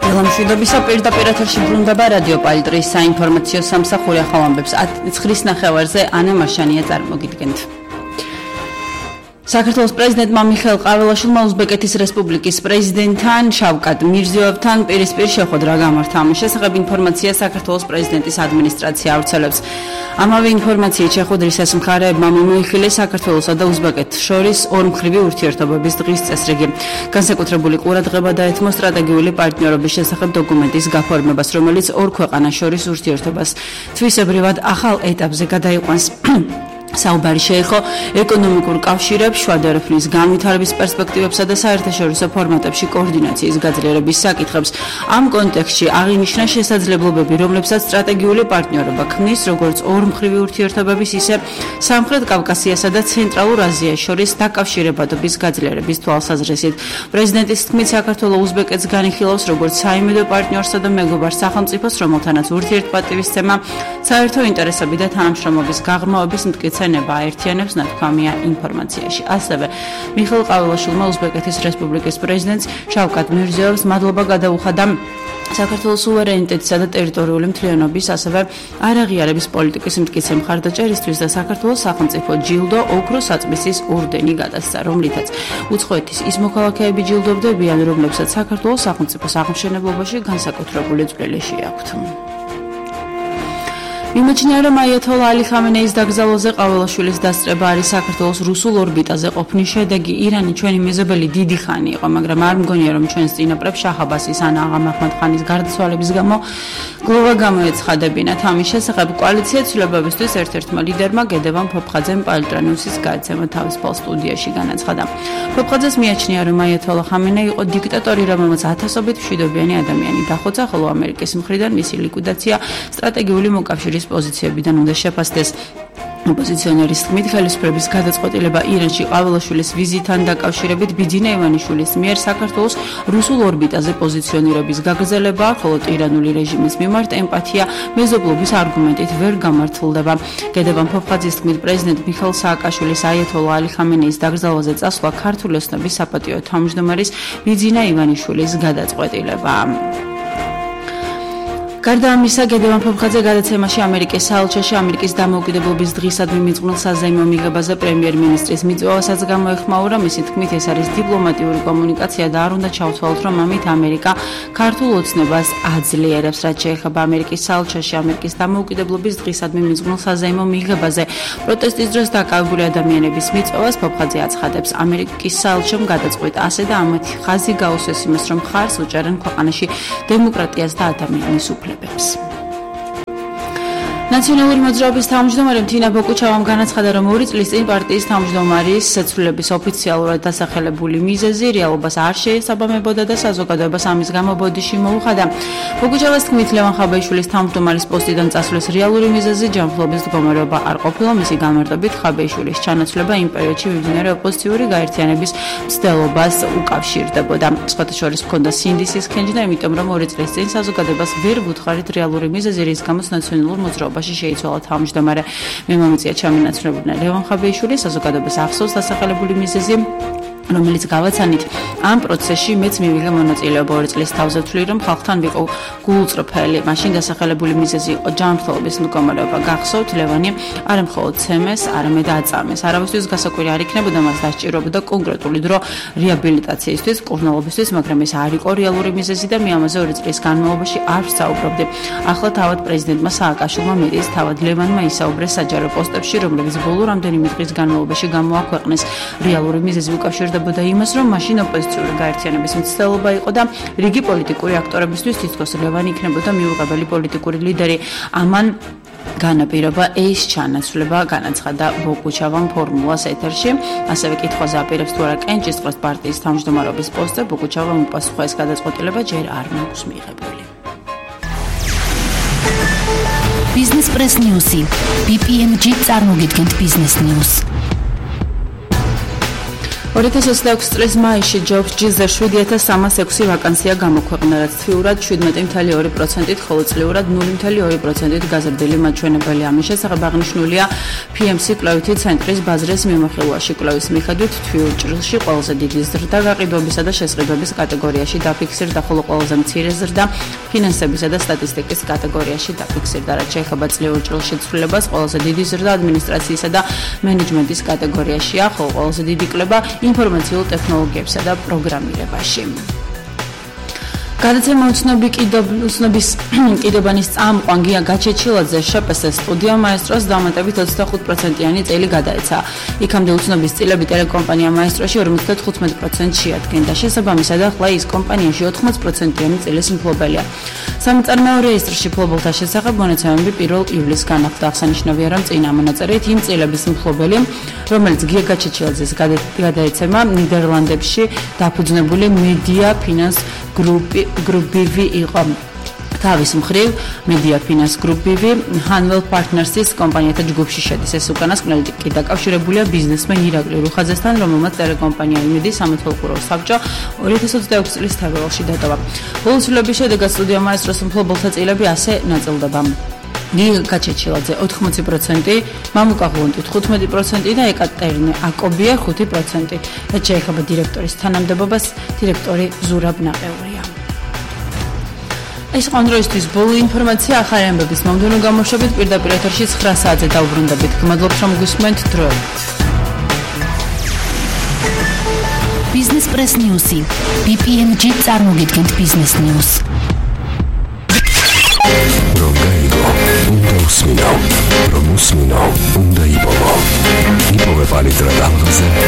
მშვიდობისა პირდაპირ ეთერში ბრუნდება რადიო პალიტრის საინფორმაციო სამსახური ახალ ამბებს 9:09-ზე ანა მარშანია წარმოგიდგენთ. საქართველოს პრეზიდენტმა მიხეილ ყაველაშვილმა უზბეკეთის რესპუბლიკის პრეზიდენტთან შავკატ მირზიოევთან პირისპირ შეხვედრა გამართა. ამის შესახებ ინფორმაცია საქართველოს პრეზიდენტის ადმინისტრაცია ავრცელებს. ამავე ინფორმაციით შეხვედრისას მხარეებმა მიმოიხილეს საქართველოსა და უზბეკეთს შორის ორმხრივი ურთიერთობების დღის წესრიგი. განსაკუთრებული ყურადღება დაეთმო სტრატეგიული პარტნიორობის შესახებ დოკუმენტის გაფორმებას, რომელიც ორ ქვეყანას შორის ურთიერთობას თვისებრივად ახალ ეტაპზე გადაიყვანს. საუბარი შეეხო ეკონომიკურ კავშირებს, შუადერეფნის განვითარების პერსპექტივებსა და საერთაშორისო ფორმატებში კოორდინაციის გაძლიერების საკითხებს. ამ კონტექსტში აღინიშნა შესაძლებლობები, რომლებსაც სტრატეგიული პარტნიორობა ქმნის, როგორც ორმხრივი ურთიერთობების, ისე სამხრეთ კავკასიასა და ცენტრალურ აზიას შორის დაკავშირებადობის გაძლიერების თვალსაზრისით. პრეზიდენტის თქმით, საქართველო უზბეკეთს განიხილავს როგორც საიმედო პარტნიორსა და მეგობარ სახელმწიფოს, რომელთანაც ურთიერთპატივისცემა, საერთო ინტერესები და თანამშრომლობის გაღრმავების მტკიცება აერთიანებს ნათქვამია ინფორმაციაში. ასევე მიხეილ ყაველაშვილმა უზბეკეთის რესპუბლიკის პრეზიდენტს შავკატ მირზიოევს მადლობა გადაუხადა საქართველოს სუვერენიტეტისა და ტერიტორიული მთლიანობის, ასევე არაღიარების პოლიტიკის მტკიცე მხარდაჭერისთვის და საქართველოს სახელმწიფო ჯილდო ოქროს საწმისის ორდენი გადასცა, რომლითაც უცხოეთის ის მოქალაქეები ჯილდოვდებიან, რომლებსაც საქართველოს სახელმწიფოს აღმშენებლობაში განსაკუთრებული წვლილი შეაქვთ. მიმოჩნია, რომ აიათოლა ალი ხამენეის დაკრძალვაზე ყაველაშვილის დასწრება არის საქართველოს რუსულ ორბიტაზე ყოფნის შედეგი. ირანი ჩვენი მეზობელი დიდი ხანი იყო, მაგრამ არ მგონია, რომ ჩვენს წინაპრებს შაჰ აბასის ან აღა მაჰმად ხანის გარდაცვალების გამო გლოვა გამოეცხადებინათ. ამის შესახებ კოალიცია ცვლილებებისთვის ერთ-ერთმა ლიდერმა გედევან ფოფხაძემ პალტრანიუსის გადაცემა თავისუფალ სტუდიაში განაცხადა. ფოფხაძეს მიაჩნია, რომ აიათოლა ხამენეი იყო დიქტატორი, რომელმაც ათასობით მშვიდობიანი ადამიანი დახოცა, ხოლო ამერიკის მხრიდან მისი ლიკვიდაცია სტრატეგიული მოკავშირის პოზიციებიდან უნდა შეფასდეს. ოპოზიციონერის თქმით, ხელისუფლების გადაწყვეტილება ირანში ყაველაშვილის ვიზიტთან დაკავშირებით ბიძინა ივანიშვილის მიერ საქართველოს რუსულ ორბიტაზე პოზიციონირების გაგრძელებაა, ხოლო ირანული რეჟიმის მიმართ ემპათია მეზობლობის არგუმენტით ვერ გამართლდება. გედევან ფოფხაძის თქმით, პრეზიდენტ მიხეილ სააკაშვილის აიათოლა ალი ხამენეის დაკრძალვაზე წასვლა ქართული ოცნების საპატიო თავმჯდომარის ბიძინა ივანიშვილის გადაწყვეტილებაა. გარდა ამისა, გედევან ფოფხაძე გადაცემაში ამერიკის საელჩოში ამერიკის დამოუკიდებლობის დღისადმი მიძღვნილ საზეიმო მიღებაზე პრემიერ-მინისტრის მიწვევასაც გამოეხმაურა. მისი თქმით, ეს არის დიპლომატიური კომუნიკაცია და არ უნდა ჩავთვალოთ, რომ ამით ამერიკა ქართულ ოცნებას აძლიერებს. რაც შეეხება ამერიკის საელჩოში ამერიკის დამოუკიდებლობის დღისადმი მიძღვნილ საზეიმო მიღებაზე პროტესტის დროს დაკავებული ადამიანების მიწვევას, ფოფხაძე აცხადებს, ამერიკის საელჩომ გადაწყვიტა ასე და ამათი ხაზი გაუსვეს იმას, რომ ხარს უჭერენ ქვეყანაში დემოკრატიას და ადამიანის უფლებებს. ნაციონალური მოძრაობის თავმჯდომარე თინა ბოკუჩავამ განაცხადა, რომ 2 წლის წინ პარტიის თავმჯდომარის ცვლილებების ოფიციალურად დასახელებული მიზეზი რეალობას არ შეესაბამებოდა და საზოგადოებას ამის გამო ბოდიში მოუხადა. ბოკუჩავას თქმით, ლევან ხაბეიშვილის თავმჯდომარის პოსტიდან წასვლის რეალური მიზეზი ჯანმრთელობის მდგომარეობა არ ყოფილა. მისი გამარტებით ხაბეიშვილის ჩანაცვლება იმ პერიოდში მიმდინარე ოპოზიციური გაერთიანების მცდელობას უკავშირდებოდა. სხვათა შორის ჰქონდა სინდისის ქენჯი და იმიტომ, რომ 2 წლის წინ საზოგადოებას ვერ ვუთხარით რეალური მიზეზი, რის გამოც ნაციონალურ მოძრაობას შეიცვალა თავმჯდომარე. მე მომიწია ჩამინაცვლებდნენ ლევან ხაბეიშვილი, საზოგადოებას ახსოვს დასახელებული მიზეზი, რომელიც გავაცანით ამ პროცესში მეც მივიღე მონაწილეობა 2 წლის თავზე ვთვლი, რომ ხალხთან ვიყო გულწრფელი. მაშინ დასახელებული მიზეზი იყო ჯანმრთელობის მდგომარეობა. გახსოვთ, ლევანი არა მხოლოდ ცემეს, არამედ აწამეს. არავისთვის გასაკვირი არ იქნებოდა, მას დასჭირებოდა კონკრეტული დრო რეაბილიტაციისთვის, კურნალობისთვის, მაგრამ ეს არ იყო რეალური მიზეზი და მე ამაზე 2 წლის განმავლობაში არ ვსაუბრობდი. ახლა თავად პრეზიდენტმა სააკაშვილმა მეტის თავად ლევანმა ისაუბრეს საჯარო პოსტებში, რომლებიც ბოლო რამდენიმე დღის განმავლობაში გამოაქვეყნეს. რეალური მიზეზი უკავშირდება იმას, რომ მაშინ ოპოზიციური გაერთიანების მცდელობა იყო და რიგი პოლიტიკური აქტორებისთვის თითქოს ლევანი იქნებოდა მიუღებელი პოლიტიკური ლიდერი. ამან განაპირობა ეს ჩანაცვლება, განაცხადა ბოკუჩავამ ფორმულას ეთერში. ასევე კითხვაზე აპირებს თუ არა კენჭისყრას პარტიის თავმჯდომარობის პოსტზე, ბოკუჩავამ უპასუხა, ეს გადაწყვეტილება ჯერ არ მაქვს მიღებული. Business Press News-ი. BPMG წარმოგიდგენთ Business News. 2026 წლის მაისში ჯობს ჯილზე 7306 ვაკანსია გამოქვეყნა, რაც თვიურად 17.2%-ით, ხოლო წლიურად 0.2%-ით გაზრდილი მაჩვენებელი. ამის შესახებ აღნიშნულია PMC კვლევითი ცენტრის ბაზრის მიმოხილვაში. კვლევის მიხედვით თვიურ ჭრილში ყველაზე დიდი ზრდა გაყიდვებისა და შესყიდვების კატეგორიაში დაფიქსირდა, ხოლო ყველაზე მცირე ზრდა ფინანსებისა და სტატისტიკის კატეგორიაში დაფიქსირდა. რაც შეეხება წლიურ ჭრილში ცვლილებას, ყველაზე დიდი ზრდა ადმინისტრაციისა და მენეჯმენტის კატეგორიაშია, ხოლო ყველაზე დიდი კლება ინფორმაციულ ტექნოლოგიებსა და პროგრამირებაში. გადაცემა უცნობის კიდობანის წამყვან გია გაჩეჩილაძე შპს სტუდია მაესტროს დამატებით 25%-იანი წელი გადაეცა. იქამდე უცნობის წილები ტელეკომპანია მაესტროში 55% შეადგენდა. შესაბამისად, ახლა ის კომპანიაში 80%-იანი წილის მფლობელია. სამწარმოო რეესტრში მფლობელთა შესახებ მონაცემები 1 ივლისს განახლდა. აღსანიშნავია, რომ წინა მონაწერით იმ წილების მფლობელი, რომელიც გია გაჩეჩილაძეს გადაეცემა ნიდერლანდებში დაფუძნებული Media Finance Group BV იყო. თავის მხრივ Media Finance Group BV Hanwell Partners-ის კომპანიათა ჯგუფში შედის. ეს უკანასკნელი კი დაკავშირებულია ბიზნესმენ ირაკლი რუხაძესთან, რომელმაც ტელეკომპანია იმედი სამეთვალყურო საბჭო 2026 წლის თებერვალში დატოვა. ბოლო ცვლილების შედეგად სტუდია მაესტროს მფლობელთა წილები ასე ნაწილდება. გია გაჩეჩილაძე 80%, მამუკა ღუნტი 15% და ეკატერინე აკობია 5%. რაც შეეხება დირექტორის თანამდებობას, დირექტორი ზურაბ ნაყეურია. ეს კონტროლისთვის ბოლო ინფორმაცია ახალი ამბების მომდევნო გამოშვებით პირდაპირ ეთერში 9 საათზე დავბრუნდებით. გმადლობთ რომ გისმენთ დროებით. Business Press News-ი. BPMG წარმოგიდგენთ Business News. Usmino, უნდა იპოვო. იპოვე პალიტრა ტალღაზე